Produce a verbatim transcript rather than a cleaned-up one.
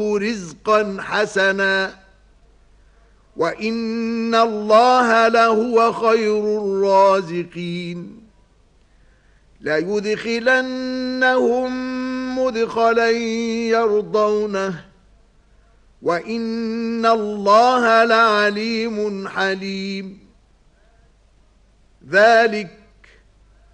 رزقا حسنا وإن الله لهو خير الرازقين ليدخلنهم مدخلا يرضونه وإن الله لعليم حليم ذلك